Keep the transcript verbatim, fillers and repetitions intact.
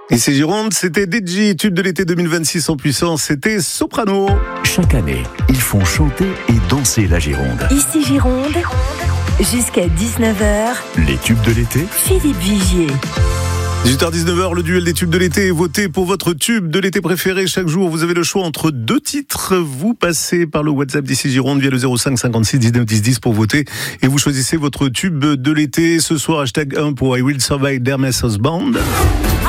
Et c'est Gironde, c'était D J, tube de l'été deux mille vingt-six en puissance, c'était Soprano. Chaque année, ils font chanter et danser la Gironde. Ici Gironde, jusqu'à dix-neuf heures, Les tubes de l'été, Philippe Vigier. dix-huit heures dix-neuf heures, le duel des tubes de l'été. Votez pour votre tube de l'été préféré. Chaque jour, vous avez le choix entre deux titres. Vous passez par le WhatsApp d'Ici Gironde via le zéro cinq cinquante-six dix-neuf dix dix pour voter. Et vous choisissez votre tube de l'été. Ce soir, hashtag un pour I Will Survive d'Hermès Osband.